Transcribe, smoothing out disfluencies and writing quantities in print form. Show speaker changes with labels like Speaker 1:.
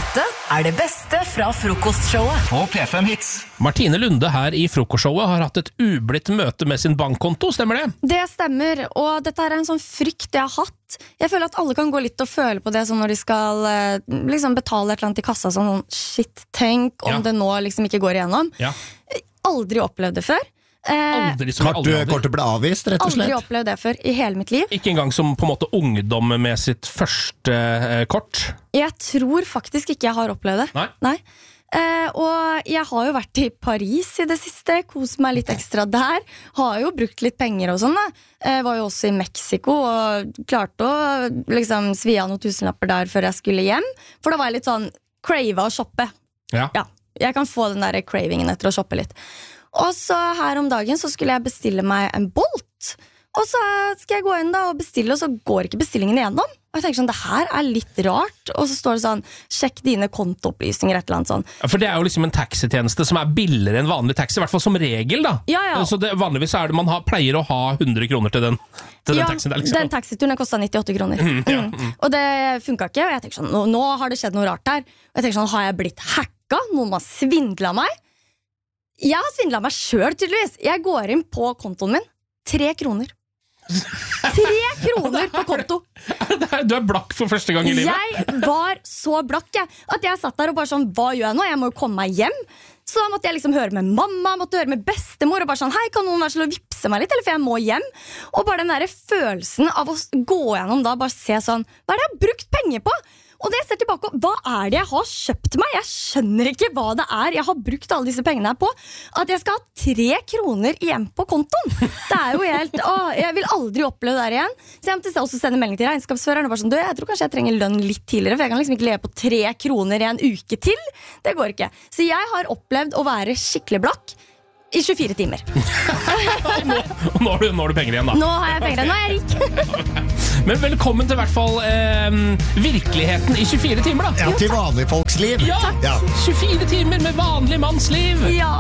Speaker 1: Dette det beste fra frokostshowet
Speaker 2: på P5 Hits.
Speaker 3: Martine Lunde her i frokostshowet har hatt et ublidt møte med sin bankkonto, stemmer det?
Speaker 4: Det stemmer, og dette en sånn frykt jeg har hatt. Jeg føler at alle kan gå litt og føle på det sånn når de skal liksom betale et eller annet i kassa, sånn shit, tenk om det nå liksom ikke går igjennom.
Speaker 3: Ja.
Speaker 4: Aldri opplevd det før.
Speaker 5: Kortet ble avvist, rett og slett.
Speaker 4: Aldri opplevd det før i hele mitt liv.
Speaker 3: Ikke engang som på en måte ungdom med sitt første kort?
Speaker 4: Jeg tror faktisk ikke jeg har opplevd det.
Speaker 3: Nei.
Speaker 4: Og jeg har jo vært i Paris i det siste, koset meg litt ekstra der. Har jo brukt litt penger og sånn da. Var jo også i Mexico og klarte å liksom svi av noen tusenlapper der før jeg skulle hjem. For da var jeg litt sånn crave å shoppe.
Speaker 3: Ja.
Speaker 4: Jeg kan få den der cravingen etter å shoppe litt. Og så her om dagen så skulle jeg bestille meg en Bolt. Og så skal jeg gå inn da og bestille, og så går ikke bestillingen igjennom. Og jeg tenker sånn, det her litt rart. Og så står det sånn, sjekk dine kontoopplysninger, et eller annet sånn.
Speaker 3: For det jo liksom en taxitjeneste som billigere enn vanlig taxi, i hvert fall som regel da.
Speaker 4: Ja.
Speaker 3: Så vanligvis det man pleier å ha 100 kroner til den taxien der, liksom.
Speaker 4: Den taxituren kostet 98 kroner. Og det funket ikke, og jeg tenker sånn, nå har det skjedd noe rart her. Og jeg tenker sånn, har jeg blitt hacka? Noen har svindlet meg? Jeg har svindlet meg selv tydeligvis. Jeg går inn på kontoen min, 3 kroner. 3 kroner på konto.
Speaker 3: Du blakk for første gang i livet.
Speaker 4: Jeg var så blakk at jeg satt der og bare sånn, hva gjør jeg nå? Jeg må jo komme meg hjem. Så da måtte jeg liksom høre med mamma, måtte høre med bestemor og bare sånn, hei, kan noen være så å vipse meg litt, eller for jeg må hjem. Og bare den der følelsen av å gå gjennom da, bare se sånn, hva det jeg har brukt penger på? Og det jeg ser tilbake, hva det jeg har kjøpt meg? Jeg skjønner ikke hva det jeg har brukt alle disse pengene her på. At jeg skal ha 3 kroner igjen på kontoen. Det jo helt, jeg vil aldri oppleve det der igjen. Så jeg måtte også sende melding til regnskapsføreren og bare sånn, jeg tror kanskje jeg trenger lønn litt tidligere, for jeg kan liksom ikke leve på 3 kroner i en uke til. Det går ikke. Så jeg har opplevd å være skikkelig blakk i 24 timer.
Speaker 3: Nå har du penger igjen da.
Speaker 4: Nå har jeg penger igjen, nå jeg rik.
Speaker 3: Men velkommen til hvert fall virkeligheten i 24 timer da.
Speaker 5: Ja, til vanlige folks liv.
Speaker 3: Ja, 24 timer med vanlig manns liv.
Speaker 4: Ja.